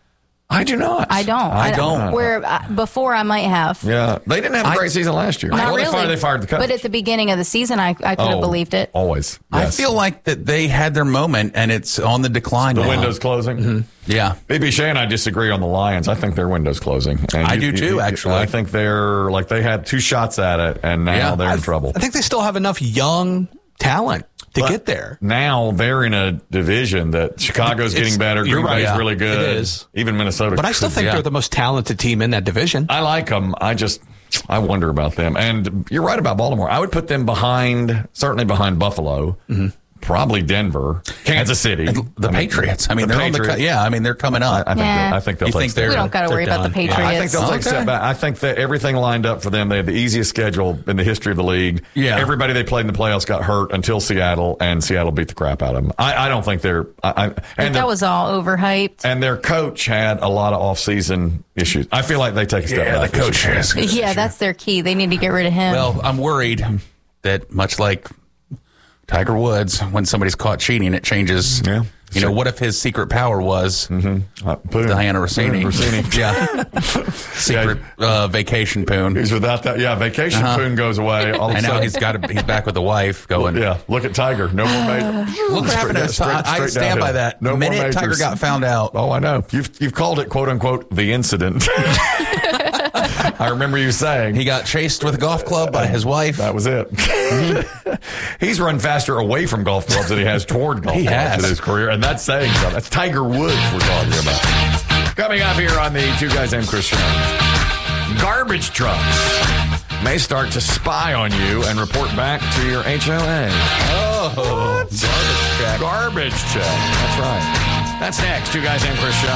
I do not. I don't. Where before I might have. Yeah, they didn't have a great season last year. Not really. They fired the coach. But at the beginning of the season, I could have believed it. Always. Yes. I feel like that they had their moment and it's on the decline. The window's closing. Yeah. BB Shea and I disagree on the Lions. I think their window's closing. And I do too, actually. I think they're like they had 2 shots at it and now they're in trouble. I think they still have enough young talent to get there. Now they're in a division that Chicago's getting better. Green Bay's really good. It is. Even Minnesota. But I still think they're the most talented team in that division. I like them. I wonder about them. And you're right about Baltimore. I would put them certainly behind Buffalo. Probably Denver, Kansas City, the Patriots. I mean, they're on the they're coming up. I think they'll take we don't got to worry about the Patriots. I think they'll take a step back. I think that everything lined up for them. They had the easiest schedule in the history of the league. Yeah. Everybody they played in the playoffs got hurt until Seattle, and Seattle beat the crap out of them. I don't think they're. And that was all overhyped. And their coach had a lot of off-season issues. I feel like they take a step back. The coach has. Yeah, that's their key. They need to get rid of him. Well, I'm worried that much like Tiger Woods, when somebody's caught cheating, it changes. Yeah. You know, what if his secret power was Diana Rossini? Yeah. Secret vacation poon. He's without that. Yeah, vacation poon goes away. All of and a now sudden, he's back with the wife going. Yeah, look at Tiger. No more majors. Look what happened to I stand by that. No the minute Tiger got found out. Oh, I know. You've called it, quote unquote, the incident. I remember you saying. He got chased with a golf club by his wife. That was it. He's run faster away from golf clubs than he has toward golf clubs in his career. And that's saying something. That's Tiger Woods we're talking about. Coming up here on the Two Guys Named Chris show. Garbage trucks may start to spy on you and report back to your HOA. Oh, garbage check. Garbage check. That's right. That's next. Two Guys Named Chris show.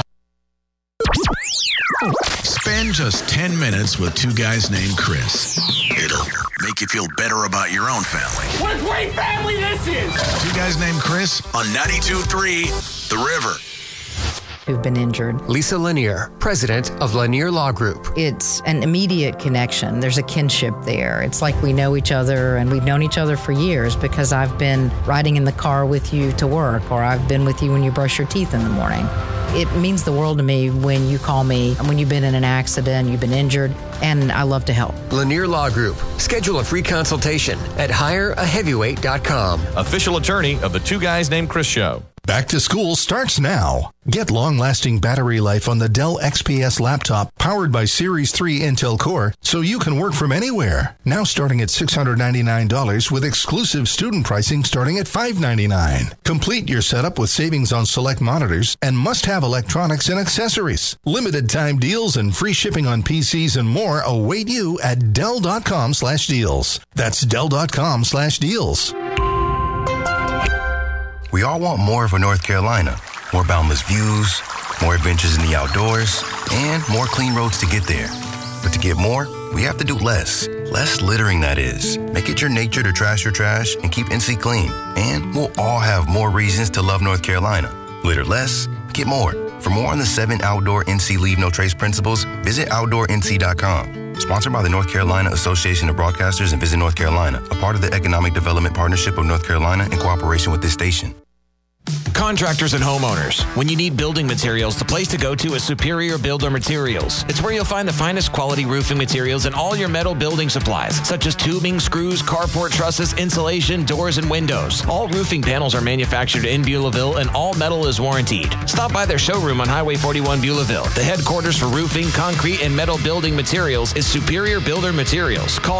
Spend just 10 minutes with Two Guys Named Chris. It'll make you feel better about your own family. What a great family this is! Two Guys Named Chris on 92.3 The River. Who've been injured. Lisa Lanier, president of Lanier Law Group. It's an immediate connection. There's a kinship there. It's like we know each other, and we've known each other for years because I've been riding in the car with you to work, or I've been with you when you brush your teeth in the morning. It means the world to me when you call me, when you've been in an accident, you've been injured, and I love to help. Lanier Law Group. Schedule a free consultation at hireaheavyweight.com. Official attorney of the Two Guys Named Chris show. Back to school starts now. Get long-lasting battery life on the Dell XPS laptop powered by Series 3 Intel Core so you can work from anywhere. Now starting at $699 with exclusive student pricing starting at $599. Complete your setup with savings on select monitors and must-have electronics and accessories. Limited time deals and free shipping on PCs and more await you at Dell.com/deals. That's Dell.com/deals. We all want more for North Carolina. More boundless views, more adventures in the outdoors, and more clean roads to get there. But to get more, we have to do less. Less littering, that is. Make it your nature to trash your trash and keep NC clean. And we'll all have more reasons to love North Carolina. Litter less, get more. For more on the 7 outdoor NC Leave No Trace principles, visit OutdoorNC.com. Sponsored by the North Carolina Association of Broadcasters and Visit North Carolina, a part of the Economic Development Partnership of North Carolina in cooperation with this station. Contractors and homeowners, when you need building materials, the place to go to is Superior Builder Materials. It's where you'll find the finest quality roofing materials and all your metal building supplies, such as tubing, screws, carport trusses, insulation, doors, and windows. All roofing panels are manufactured in Beulahville, and all metal is warrantied. Stop by their showroom on Highway 41 Beulahville. The headquarters for roofing, concrete, and metal building materials is Superior Builder Materials. Call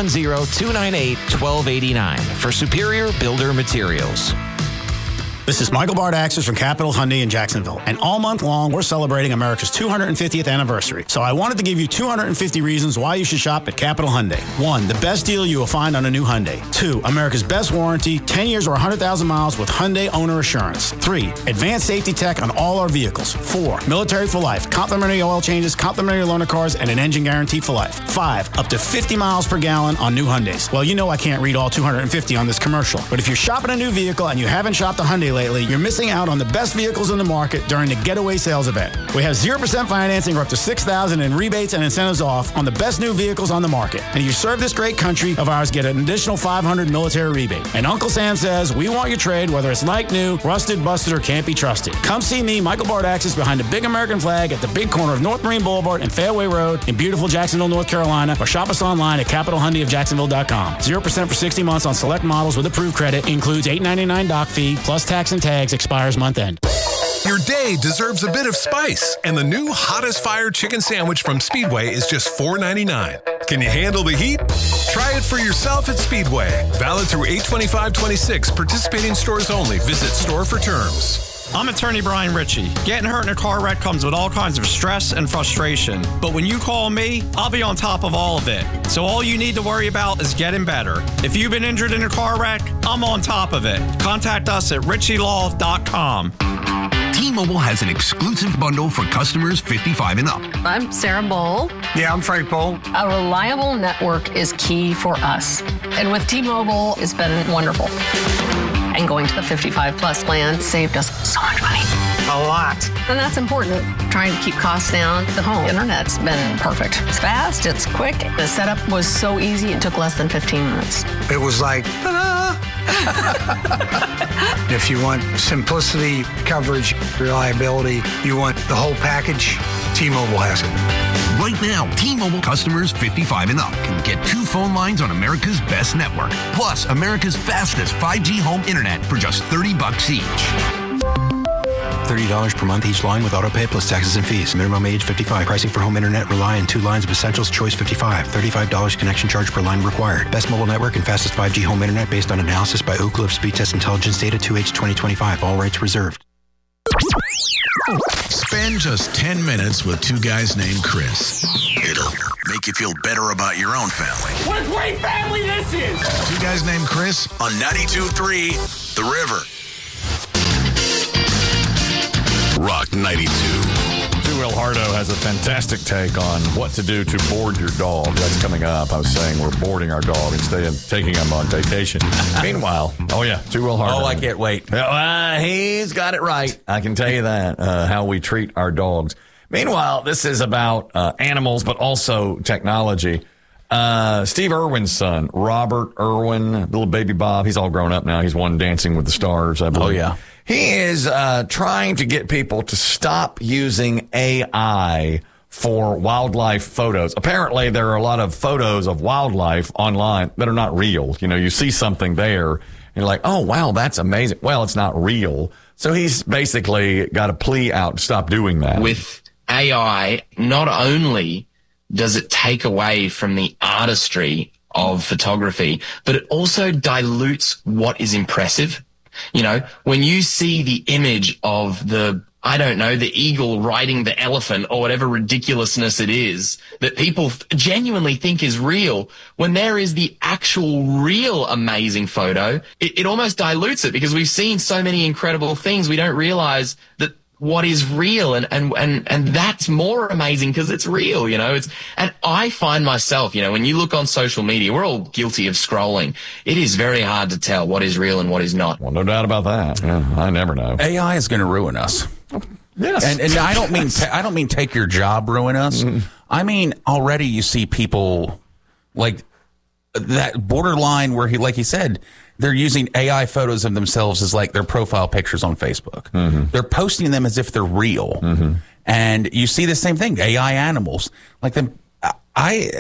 910-298-1289 for Superior Builder Materials. This is Michael Bardaxis from Capital Hyundai in Jacksonville. And all month long, we're celebrating America's 250th anniversary. So I wanted to give you 250 reasons why you should shop at Capital Hyundai. 1, the best deal you will find on a new Hyundai. 2, America's best warranty, 10 years or 100,000 miles with Hyundai Owner Assurance. 3, advanced safety tech on all our vehicles. 4, military for life, complimentary oil changes, complimentary loaner cars, and an engine guarantee for life. 5, up to 50 miles per gallon on new Hyundais. Well, you know I can't read all 250 on this commercial. But if you're shopping a new vehicle and you haven't shopped a Hyundai lately, you're missing out on the best vehicles in the market during the Getaway Sales event. We have 0% financing or up to $6,000 in rebates and incentives off on the best new vehicles on the market. And if you serve this great country of ours, get an additional $500 military rebate. And Uncle Sam says, we want your trade, whether it's like new, rusted, busted, or can't be trusted. Come see me, Michael Bardaxis, behind the big American flag at the big corner of North Marine Boulevard and Fairway Road in beautiful Jacksonville, North Carolina, or shop us online at CapitalHyundaiofJacksonville.com. 0% for 60 months on select models with approved credit. Includes $8.99 doc fee plus tax and tags. Expires month end. Your day deserves a bit of spice, and the new Hottest Fire Chicken Sandwich from Speedway is just $4.99. Can you handle the heat? Try it for yourself at Speedway. Valid through 8/25/26. Participating stores only. Visit store for terms. I'm attorney Brian Ritchie. Getting hurt in a car wreck comes with all kinds of stress and frustration. But when you call me, I'll be on top of all of it. So all you need to worry about is getting better. If you've been injured in a car wreck, I'm on top of it. Contact us at richielaw.com. T-Mobile has an exclusive bundle for customers 55 and up. I'm Sarah Bowl. Yeah, I'm Frank Bowl. A reliable network is key for us. And with T-Mobile, it's been wonderful. And going to the 55 plus plan saved us so much money. A lot. And that's important. Trying to keep costs down. The home internet's been perfect. It's fast, it's quick. The setup was so easy, it took less than 15 minutes. It was like, ta-da! If you want simplicity, coverage, reliability, you want the whole package, T-Mobile has it. Right now, T-Mobile customers 55 and up can get 2 phone lines on America's best network, plus America's fastest 5G home internet for just $30 each. $30 per month each line with autopay plus taxes and fees. Minimum age 55. Pricing for home internet rely on 2 lines of essentials. Choice 55. $35 connection charge per line required. Best mobile network and fastest 5G home internet based on analysis by Ookla of Speed Test Intelligence Data 2H 2025. All rights reserved. Spend just 10 minutes with 2 guys named Chris. It'll make you feel better about your own family. What a great family this is! 2 guys named Chris on 92.3 The River. Rock 92. Will Hardo has a fantastic take on what to do to board your dog. That's coming up. I was saying we're boarding our dog instead of taking him on vacation. Meanwhile, Will Hardo. Oh, I can't wait. He's got it right. I can tell you that, how we treat our dogs. Meanwhile, this is about animals, but also technology. Steve Irwin's son, Robert Irwin, little baby Bob, he's all grown up now. He's won Dancing with the Stars, I believe. Oh, yeah. He is trying to get people to stop using AI for wildlife photos. Apparently, there are a lot of photos of wildlife online that are not real. You know, you see something there, and you're like, oh, wow, that's amazing. Well, it's not real. So he's basically got a plea out to stop doing that. With AI, not only does it take away from the artistry of photography, but it also dilutes what is impressive. You know, when you see the image of the eagle riding the elephant or whatever ridiculousness it is that people genuinely think is real, when there is the actual real amazing photo, it almost dilutes it because we've seen so many incredible things. We don't realize that what is real and that's more amazing because it's real, you know. And I find myself, you know, when you look on social media, we're all guilty of scrolling. It is very hard to tell what is real and what is not. Well, no doubt about that. Yeah, I never know. AI is going to ruin us. Yes. And I don't mean take your job, ruin us. I mean, already you see people like that borderline where like he said, they're using AI photos of themselves as like their profile pictures on Facebook. Mm-hmm. They're posting them as if they're real. Mm-hmm. And you see the same thing, AI animals. Like them. I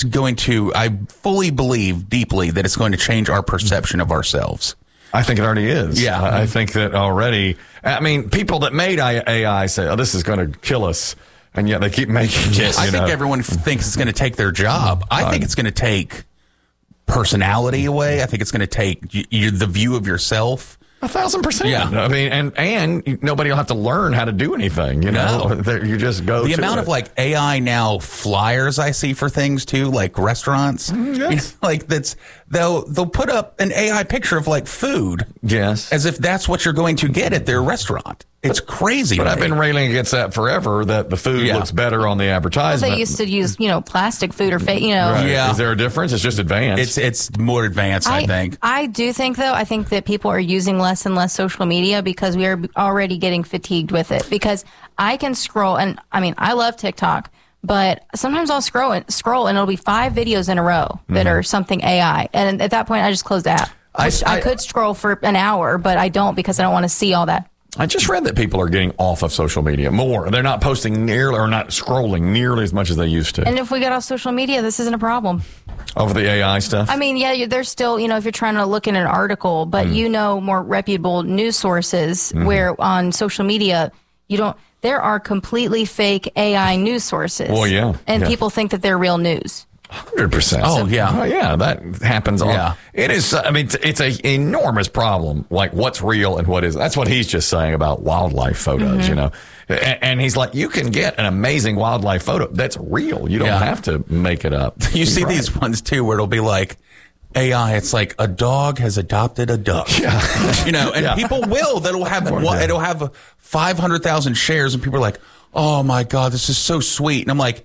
fully believe deeply that it's going to change our perception of ourselves. I think it already is. Yeah. I think that already, I mean, people that made AI say, oh, this is going to kill us. And yet they keep making it. I think everyone thinks it's going to take their job. I think it's going to take personality away. I think it's going to take the view of yourself. 1,000%. Yeah. I mean, and nobody will have to learn how to do anything. You know, you just go. The amount of like AI now flyers I see for things too, like restaurants. Yes. You know, like they'll put up an AI picture of like food. Yes. As if that's what you're going to get at their restaurant. It's crazy. But I've been railing against that forever, that the food looks better on the advertisement. Well, they used to use, plastic food or fake, Right. Yeah. Is there a difference? It's just advanced. It's more advanced, I think. I do think, though, I think that people are using less and less social media because we are already getting fatigued with it. Because I can scroll, and I mean, I love TikTok, but sometimes I'll scroll and it'll be 5 videos in a row that are something AI. And at that point, I just close the app. I could scroll for an hour, but I don't because I don't want to see all that. I just read that people are getting off of social media more. They're not posting nearly or not scrolling nearly as much as they used to. And if we get off social media, this isn't a problem. Over the AI stuff? I mean, yeah, there's still, if you're trying to look in an article, but more reputable news sources where on social media, there are completely fake AI news sources. Well, yeah. And people think that they're real news. 100%. Oh, yeah. Yeah, that happens. It is, I mean, it's an enormous problem, like what's real and what is. That's what he's just saying about wildlife photos, you know. And he's like, you can get an amazing wildlife photo that's real. You don't have to make it up. You see these ones, too, where it'll be like, AI, it's like a dog has adopted a duck. Yeah. You know, and people that'll have 500,000 shares, and people are like, oh my God, this is so sweet. And I'm like,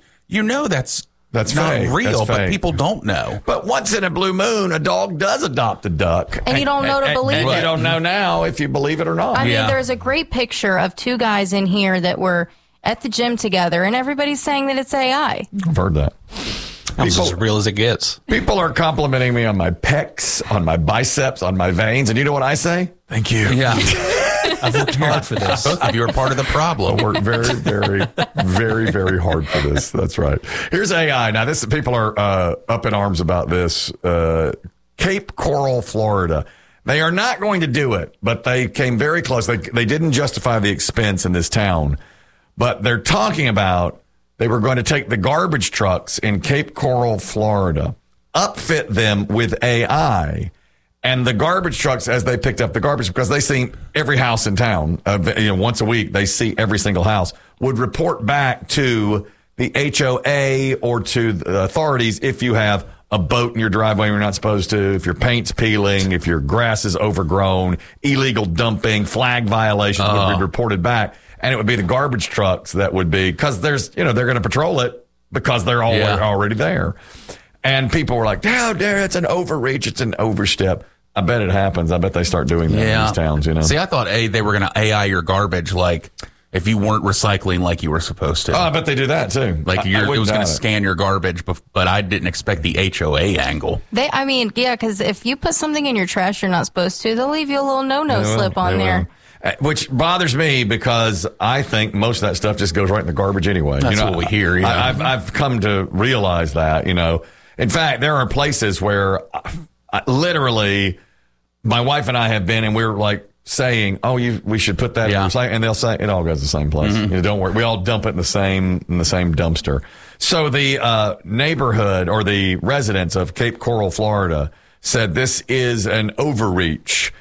that's not fake. real, but people don't know. But once in a blue moon, a dog does adopt a duck. And you don't know to believe it. You don't know now if you believe it or not. I mean, there's a great picture of two guys in here that were at the gym together, and everybody's saying that it's AI. I've heard that. That's as real as it gets. People are complimenting me on my pecs, on my biceps, on my veins. And you know what I say? Thank you. Yeah. I've worked hard for this. Both of you are part of the problem. I worked very, very, very, very hard for this. That's right. Here's AI. Now, people are up in arms about this. Cape Coral, Florida. They are not going to do it, but they came very close. They didn't justify the expense in this town, but they're talking about they were going to take the garbage trucks in Cape Coral, Florida, upfit them with AI. And the garbage trucks, as they picked up the garbage, because they see every house in town, once a week, they see every single house, would report back to the HOA or to the authorities if you have a boat in your driveway you're not supposed to, if your paint's peeling, if your grass is overgrown, illegal dumping, flag violations would be reported back. And it would be the garbage trucks that would be, because they're going to patrol it because they're already there. And people were like, how dare, it's an overreach, it's an overstep. I bet it happens. I bet they start doing that in these towns, you know. See, I thought they were going to AI your garbage, like if you weren't recycling like you were supposed to. Oh, I bet they do that too. Like it was going to scan your garbage, but I didn't expect the HOA angle. Because if you put something in your trash you're not supposed to, they'll leave you a little no slip on there. Which bothers me because I think most of that stuff just goes right in the garbage anyway. That's what we hear. Yeah. I've come to realize that, you know. In fact, there are places where literally my wife and I have been, and we're like saying, we should put that in the recycling, and they'll say it all goes to the same place. Mm-hmm. Don't worry. We all dump it in the same dumpster. So the neighborhood or the residents of Cape Coral, Florida said this is an overreach.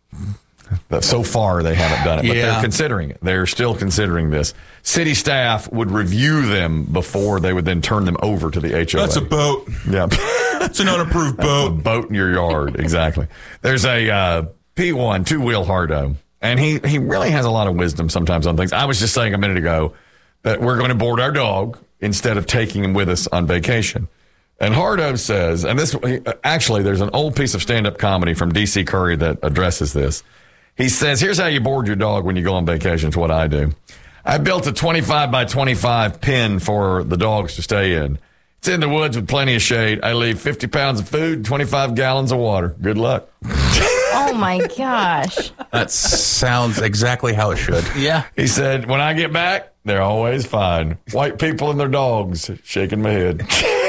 So far, they haven't done it, but they're considering it. They're still considering this. City staff would review them before they would then turn them over to the HOA. That's a boat. Yeah. It's an unapproved boat. A boat in your yard. Exactly. There's a P1, two-wheel hardo, and he really has a lot of wisdom sometimes on things. I was just saying a minute ago that we're going to board our dog instead of taking him with us on vacation. And Hardo says, and this actually, there's an old piece of stand-up comedy from D.C. Curry that addresses this. He says, here's how you board your dog when you go on vacation. It's what I do. I built a 25 by 25 pen for the dogs to stay in. It's in the woods with plenty of shade. I leave 50 pounds of food, 25 gallons of water. Good luck. Oh, my gosh. That sounds exactly how it should. Yeah. He said, when I get back, they're always fine. White people and their dogs. Shaking my head.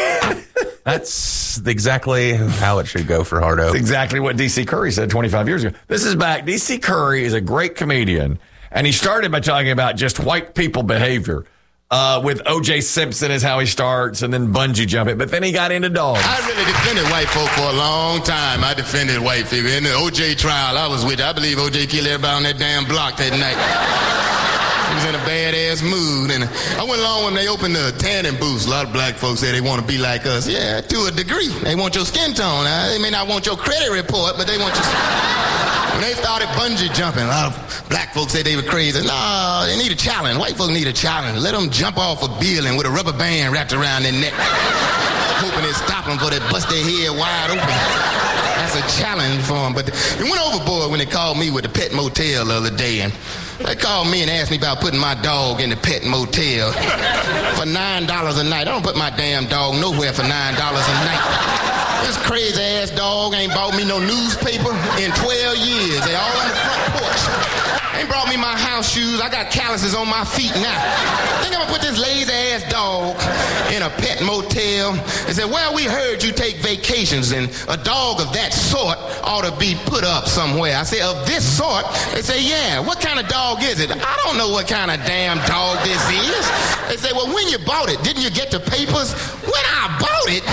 That's exactly how it should go for Hardo. That's exactly what D.C. Curry said 25 years ago. This is back. D.C. Curry is a great comedian, and he started by talking about just white people behavior. With O.J. Simpson is how he starts, and then bungee jumping. But then he got into dogs. I really defended white folk for a long time. I defended white people. In the O.J. trial, I was with it. I believe O.J. killed everybody on that damn block that night. He was in a badass mood, and I went along when they opened the tanning booths. A lot of black folks say they want to be like us. Yeah, to a degree. They want your skin tone. They may not want your credit report, but they want your... When they started bungee jumping, a lot of black folks said they were crazy. No, they need a challenge. White folks need a challenge. Let them jump off a building with a rubber band wrapped around their neck, hoping it stop them before they bust their head wide open. That's a challenge for them. But they went overboard when they called me with the pet motel the other day, and they called me and asked me about putting my dog in the pet motel for $9 a night. I don't put my damn dog nowhere for $9 a night. This crazy-ass dog ain't bought me no newspaper in 12 years. They all on the front porch. Ain't brought me my house shoes. I got calluses on my feet now. I think I'm gonna put this lazy-ass dog in a pet motel. They said, well, we heard you take vacations, and a dog of that sort ought to be put up somewhere. I said, of this sort? They say, yeah. What kind of dog is it? I don't know what kind of damn dog this is. They say, well, when you bought it, didn't you get the papers? When I bought it.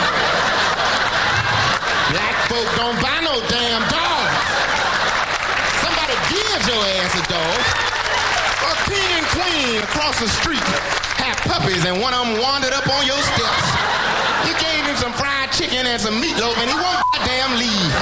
Black folk don't buy no damn dog. Somebody gives your ass a dog. A king and queen across the street have puppies and one of them wandered up on your steps. You gave him some fried chicken and some meatloaf and he won't goddamn leave.